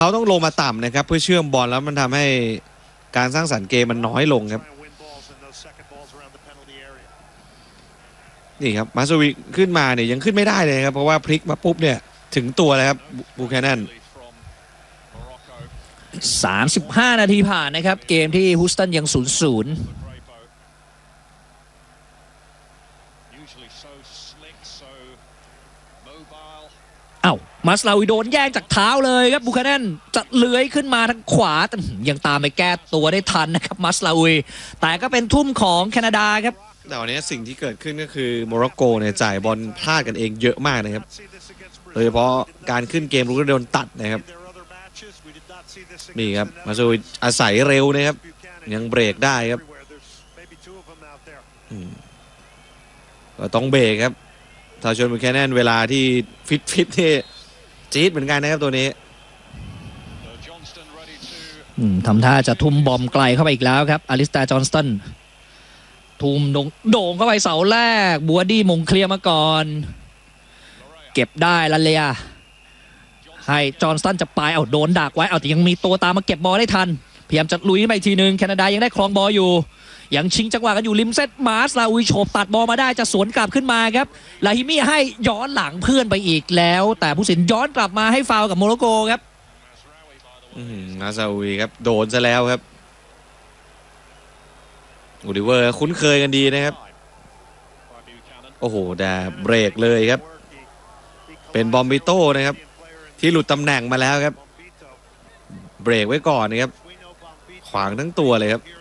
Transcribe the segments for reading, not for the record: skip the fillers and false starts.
เขาต้องลงมาต่ำนะครับเพื่อเชื่อมบอลแล้วมันทำให้การสร้างสรรค์เกมมันน้อยลงครับนี่ครับมาสวิขึ้นมาเนี่ยยังขึ้นไม่ได้เลยครับเพราะว่าพลิกมาปุ๊บเนี่ยถึงตัวเลยครับบูแคนนัน 35 นาทีผ่านนะครับเกมที่ฮูสตันยัง 0-0มาสลาวีโดนแย่งจากเท้าเลยครับบูคาแนนจะเลื้อยขึ้นมาทางขวาแต่ยังตามไปแก้ตัวได้ทันนะครับมาสลาวีแต่ก็เป็นทุ่มของแคนาดาครับแต่วันนี้สิ่งที่เกิดขึ้นก็คือโมร็อกโกเนี่ยจ่ายบอลพลาดกันเองเยอะมากนะครับโดยเฉพาะการขึ้นเกมรู้ก็โดนตัดนะครับนี่ครับมาสลาวีอาศัยเร็วนะครับยังเบรกได้ครับก็ต้องเบรกครับทาวชนบูแคนนันเวลาที่ฟิตที่จี๊ดเหมือนกันนะครับตัวนี้ทำท่าจะทุ่มบอมไกลเข้าไปอีกแล้วครับอลิสตาจอห์นสตันทุ่มโด่งเข้าไปเสาแรกบัวดี้มงเคลียร์มาก่อนเก็บได้ลันเลียให้จอห์นสตันจะไปเอาโดนดักไว้เอาแต่ยังมีตัวตามมาเก็บบอลได้ทันพยายามจะลุยขึ้นไปอีกทีนึงแคนาดายังได้ครองบอลอยู่ยังชิงจังหวะกันอยู่ริมเซตมาสลาวีโฉบตัดบอลมาได้จะสวนกลับขึ้นมาครับลาฮิมี่ให้ย้อนหลังเพื่อนไปอีกแล้วแต่ผู้สินย้อนกลับมาให้ฟาวล์กับโมร็อกโกครับมาสลาวีครับโดนซะแล้วครับโอลิเวอร์คุ้นเคยกันดีนะครับโอ้โหแต่เบรกเลยครับเป็นบอมบิโต้นะครับที่หลุดตำแหน่งมาแล้วครับเบรกไว้ก่อนนะครับขวางทั้งตัวเลยครับ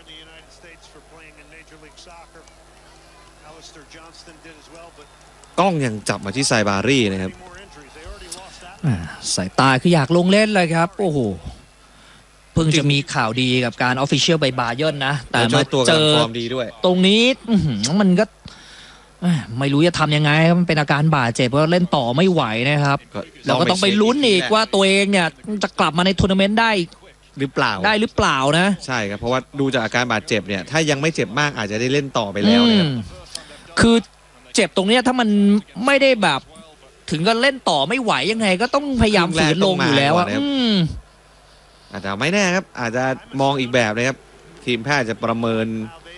กล้องยังจับมาที่ไซบารี่นะครับสายตาคืออยากลงเล่นเลยครับโอ้โหเพิ่งจะมีข่าวดีกับการออฟฟิเชียลใบบาเยิร์นนะแต่มาเจอตรงนี้มันก็ไม่รู้จะทำยังไงมันเป็นอาการบาดเจ็บเพราะเล่นต่อไม่ไหวนะครับเราก็ต้องไปลุ้นอีกว่าตัวเองเนี่ยจะกลับมาในทัวร์นาเมนต์ได้หรือเปล่านะใช่ครับเพราะว่าดูจากอาการบาดเจ็บเนี่ยถ้ายังไม่เจ็บมากอาจจะได้เล่นต่อไปแล้วนะครับคือเจ็บตรงนี้ถ้ามันไม่ได้แบบถึงก็เล่นต่อไม่ไหวยังไงก็ต้องพยายามฝืนลงอยู่แล้วอาจจะไม่แน่ครับอาจจะมองอีกแบบเลยครับทีมแพทย์จะประเมิน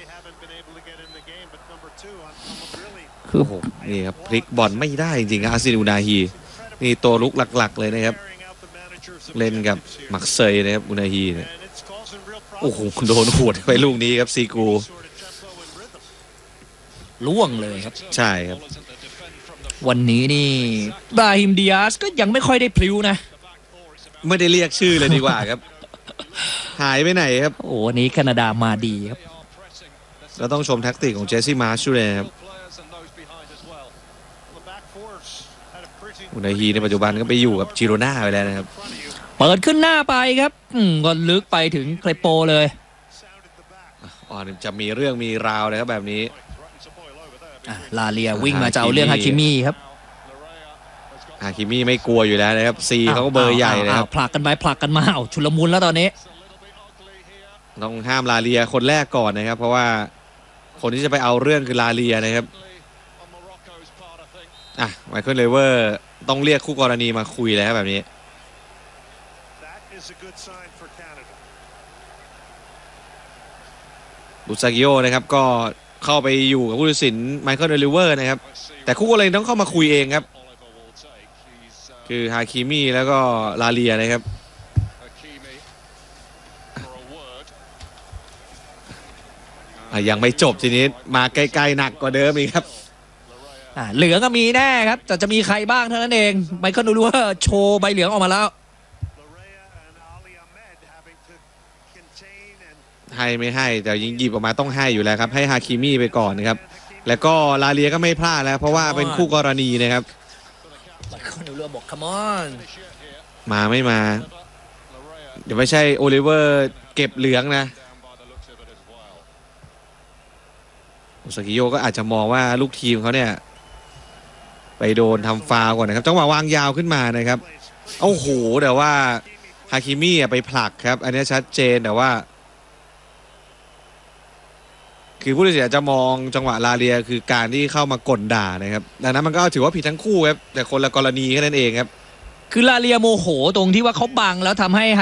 คือนี่ครับพลิกบอลไม่ได้จริงๆอาซินอูนาฮีนี่ตัวลุกหลักๆเลยนะครับเล่นกับมักเซยนะครับอูนาฮีเนี่ยโอ้โหโดนหวดไปลูกนี้ครับซีกูล่วงเลยครับใช่ครับวันนี้นี่บราฮิมดิอาสก็ยังไม่ค่อยได้พลิ้วนะไม่ได้เรียกชื่อเลยดีกว่าครับหายไปไหนครับโอ้วันนี้แคนาดามาดีครับเราต้องชมแท็กติกของเจสซี่มาร์ชเลยครับอุนาฮีในปัจจุบันก็ไปอยู่กับจิโรน่าไปแล้วนะครับเปิดขึ้นหน้าไปครับก็ลึกไปถึงเครโปเลยจะมีเรื่องมีราวเลยครับแบบนี้ลาเลียวิ่งมาจะเอาเรื่องฮาคิมี่ครับฮาคิมี่ไม่กลัวอยู่แล้วนะครับซีเขาก็เบอร์ใหญ่นะครับผลักกันไปผลักกันมาชุลมุนแล้วตอนนี้ต้องห้ามลาเลียคนแรกก่อนนะครับเพราะว่าคนที่จะไปเอาเรื่องคือลาเลียนะครับไมเคิลเลเวอร์ต้องเรียกคู่กรณีมาคุยแล้วแบบนี้บุซากิโอนะครับก็เข้าไปอยู่กับผู้ตัดสินไมเคิลเลเวอร์นะครับแต่คู่กรณีต้องเข้ามาคุยเองครับคือฮาคิมี่แล้วก็ลาเลียนะครับยังไม่จบทีนี้มาไกลๆหนักกว่าเดิมอีกครับเหลืองก็มีแน่ครับแต่จะมีใครบ้างเท่านั้นเองไมเคิลเลเวอร์โชว์ใบเหลืองออกมาแล้วให้ไม่ให้แต่ยิงหยิบออกมาต้องให้อยู่แล้วครับให้ฮาคิมี่ไปก่อนนะครับแล้วก็ลาเลียก็ไม่พลาดแล้วเพราะว่าเป็นคู่กรณีนะครับคนดูเรือบอก come on มาไม่มาเดี๋ยวไม่ใช่โอลิเวอร์เก็บเหลืองนะอุซากิโยก็อาจจะมองว่าลูกทีมเขาเนี่ยไปโดนทำฟาวล์ก่อนนะครับจังหวะวางยาวขึ้นมานะครับโอ้โหแต่ว่าฮาคิมี่ไปผลักครับอันนี้ชัดเจนแต่ว่าคือผู้ตัดสินจะมองจังหวะลาเลียคือการที่เข้ามากดด่านะครับดังนั้นมันก็ถือว่าผิดทั้งคู่ครับแต่คนละกรณีแค่นั้นเองครับคือลาเลียโมโหตรงที่ว่าเขาบังแล้วทำให้